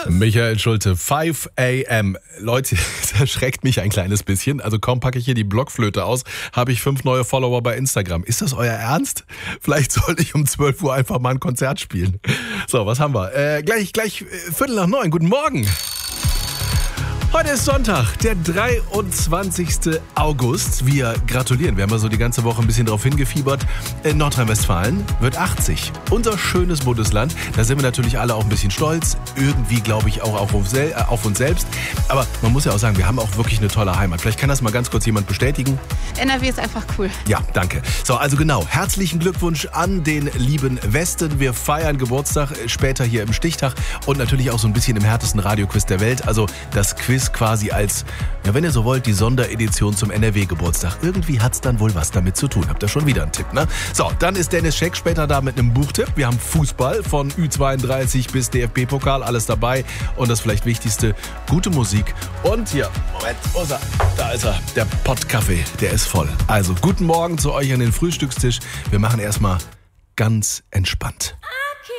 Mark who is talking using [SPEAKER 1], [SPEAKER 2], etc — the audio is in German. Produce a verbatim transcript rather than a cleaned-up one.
[SPEAKER 1] Michael Schulte, five a.m. Leute, das erschreckt mich ein kleines bisschen. Also kaum packe ich hier die Blockflöte aus, habe ich fünf neue Follower bei Instagram. Ist das euer Ernst? Vielleicht sollte ich um zwölf Uhr einfach mal ein Konzert spielen. So, was haben wir? Äh, gleich, gleich äh, Viertel nach neun. Guten Morgen. Heute ist Sonntag, der dreiundzwanzigsten August. Wir gratulieren. Wir haben ja so die ganze Woche ein bisschen drauf hingefiebert. In Nordrhein-Westfalen wird achtzig. Unser schönes Bundesland. Da sind wir natürlich alle auch ein bisschen stolz. Irgendwie, glaube ich, auch auf uns, sel- äh, auf uns selbst. Aber man muss ja auch sagen, wir haben auch wirklich eine tolle Heimat. Vielleicht kann das mal ganz kurz jemand bestätigen.
[SPEAKER 2] N R W ist einfach cool.
[SPEAKER 1] Ja, danke. So, also genau. Herzlichen Glückwunsch an den lieben Westen. Wir feiern Geburtstag später hier im Stichtag und natürlich auch so ein bisschen im härtesten Radioquiz der Welt. Also das Quiz quasi als, ja, wenn ihr so wollt, die Sonderedition zum N R W-Geburtstag. Irgendwie hat's dann wohl was damit zu tun. Habt ihr schon wieder einen Tipp, ne? So, dann ist Dennis Scheck später da mit einem Buchtipp. Wir haben Fußball von Ü zweiunddreißig bis D F B-Pokal, alles dabei. Und das vielleicht Wichtigste, gute Musik. Und hier, Moment, wo ist er? Da ist er, der Pottkaffee, der ist voll. Also, guten Morgen zu euch an den Frühstückstisch. Wir machen erstmal ganz entspannt.